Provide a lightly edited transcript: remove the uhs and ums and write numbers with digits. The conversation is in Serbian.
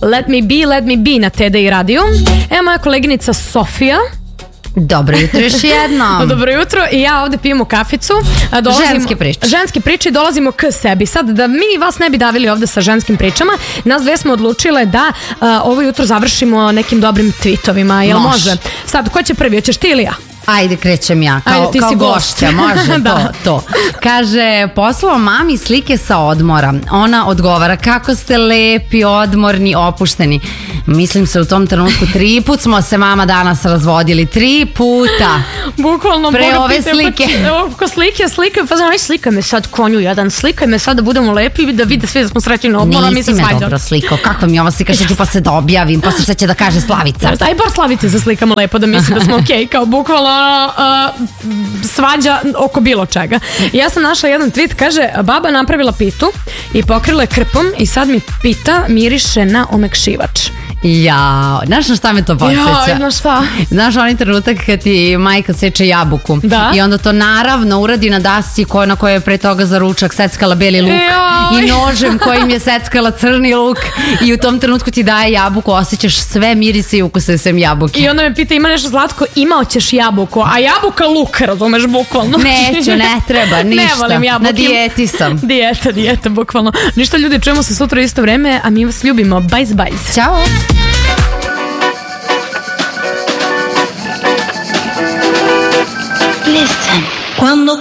Let me be na TDI radiju. Evo moja koleginica Sofija. Dobro jutro još jednom. Dobro jutro i ja ovde pijemo kaficu. Ženske priče i dolazimo k sebi. Sad da mi vas ne bi davili ovde sa ženskim pričama, nas dve smo odlučile da ovo jutro završimo nekim dobrim tweetovima. Jel može? Sad, ko će prvi? Hoćeš ti ili ja? Ajde, krećem ja, kao gošća, može to. Kaže, poslao mami slike sa odmora. Ona odgovara, kako ste lepi, odmorni, opušteni. Mislim se u tom trenutku 3 put smo se mama danas razvodili. 3 puta. Bukvalno, pre ove slike. Ko slike, pa znaš, slikaj me sad konju jedan, slikaj me sad da budemo lepi i da vide svi da smo srećni na odmoru, a mi se svađamo. Nisi me dobro slikao, kakva mi ova slika, što ću pa se da objavim, pa šta će da kaže Slavica. Aj bar Slavice za slikamo lepo, da mislim da smo okej, kao bukvalno svađa oko bilo čega. Ja sam našla jedan tweet, kaže, baba napravila pitu i pokrila je krpom i sad mi pita miriše na omekšivač. Jao, znaš na šta me to podsjeća? Na šta? Znaš onaj trenutak kad ti majka seče jabuku i onda to naravno uradi na dasi na kojoj je pre toga za ručak seckala beli luk i nožem kojim je seckala crni luk i u tom trenutku ti daje jabuku, osjećaš sve mirise i ukuse sem jabuke. I onda me pita, ima nešto slatko? Imao ćeš jabuku, a jabuka luk, razumeš, bukvalno. Neću, ne treba, ništa. Ne volim jabuke. Na dijeti sam. Dijeta, bukvalno. Ništa ljudi, čujemo se sutra isto vreme, a mi vas ljubimo. Bajs. Ćao. Listen. Cuando